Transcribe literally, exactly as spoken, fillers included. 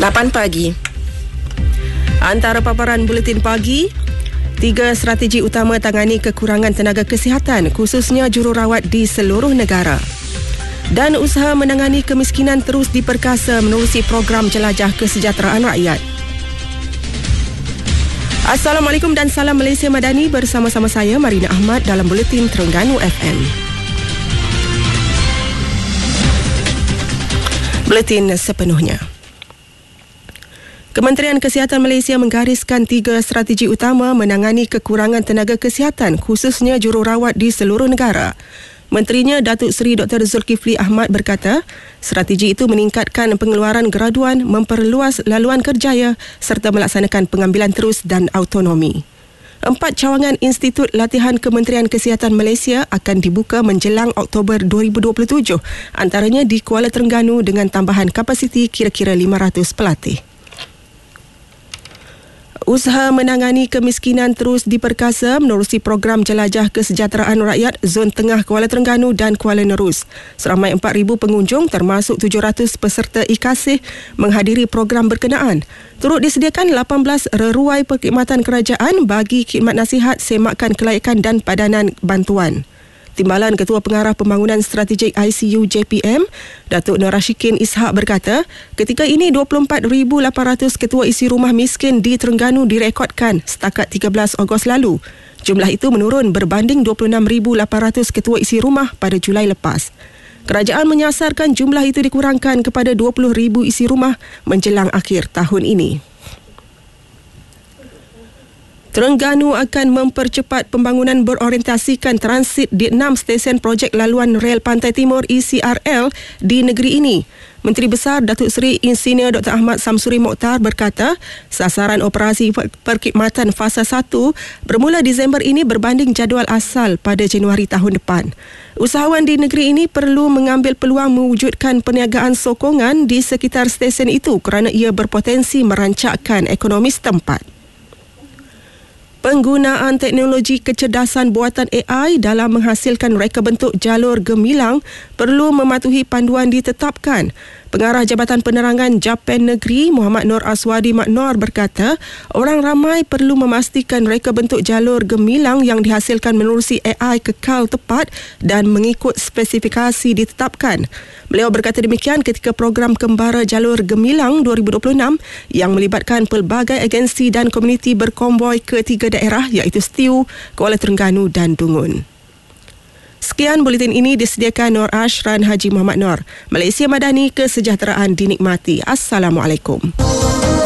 lapan pagi. Antara paparan buletin pagi, tiga strategi utama tangani kekurangan tenaga kesihatan khususnya jururawat di seluruh negara. Dan usaha menangani kemiskinan terus diperkasa menerusi program jelajah kesejahteraan rakyat. Assalamualaikum dan salam Malaysia Madani, bersama-sama saya Marina Ahmad dalam buletin Terengganu F M. Buletin sepenuhnya. Kementerian Kesihatan Malaysia menggariskan tiga strategi utama menangani kekurangan tenaga kesihatan khususnya jururawat di seluruh negara. Menterinya Datuk Seri Doktor Zulkifli Ahmad berkata, strategi itu meningkatkan pengeluaran graduan, memperluas laluan kerjaya serta melaksanakan pengambilan terus dan autonomi. Empat cawangan Institut Latihan Kementerian Kesihatan Malaysia akan dibuka menjelang Oktober dua ribu dua puluh tujuh, antaranya di Kuala Terengganu dengan tambahan kapasiti kira-kira lima ratus pelatih. Usaha menangani kemiskinan terus diperkasa menerusi program jelajah kesejahteraan rakyat Zon Tengah Kuala Terengganu dan Kuala Nerus. Seramai empat ribu pengunjung termasuk tujuh ratus peserta I-Kasih menghadiri program berkenaan. Turut disediakan lapan belas reruai perkhidmatan kerajaan bagi khidmat nasihat, semakan kelayakan dan padanan bantuan. Timbalan Ketua Pengarah Pembangunan Strategik I C U J P M, Datuk Nur Rashikin Ishak berkata, ketika ini dua puluh empat ribu lapan ratus ketua isi rumah miskin di Terengganu direkodkan setakat tiga belas Ogos lalu. Jumlah itu menurun berbanding dua puluh enam ribu lapan ratus ketua isi rumah pada Julai lepas. Kerajaan menyasarkan jumlah itu dikurangkan kepada dua puluh ribu isi rumah menjelang akhir tahun ini. Terengganu akan mempercepat pembangunan berorientasikan transit di enam stesen projek laluan rel Pantai Timur E C R L di negeri ini. Menteri Besar Datuk Seri Insinyur Doktor Ahmad Samsuri Mokhtar berkata, sasaran operasi perkhidmatan fasa satu bermula Disember ini berbanding jadual asal pada Januari tahun depan. Usahawan di negeri ini perlu mengambil peluang mewujudkan perniagaan sokongan di sekitar stesen itu kerana ia berpotensi merancakkan ekonomi setempat. Penggunaan teknologi kecerdasan buatan A I dalam menghasilkan reka bentuk jalur gemilang perlu mematuhi panduan ditetapkan. Pengarah Jabatan Penerangan Japan Negeri Muhammad Nur Aswadi Maknor berkata, orang ramai perlu memastikan reka bentuk jalur gemilang yang dihasilkan menerusi A I kekal tepat dan mengikut spesifikasi ditetapkan. Beliau berkata demikian ketika program Kembara Jalur Gemilang dua ribu dua puluh enam yang melibatkan pelbagai agensi dan komuniti berkomboi ke tiga daerah iaitu Setiu, Kuala Terengganu dan Dungun. Sekian buletin ini disediakan Nur Ashran Haji Muhammad Nur. Malaysia Madani, kesejahteraan dinikmati. Assalamualaikum.